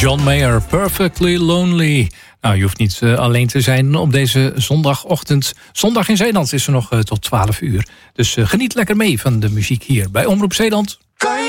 John Mayer, Perfectly Lonely. Nou, je hoeft niet alleen te zijn op deze zondagochtend. Zondag in Zeeland is er nog tot 12 uur. Dus geniet lekker mee van de muziek hier bij Omroep Zeeland.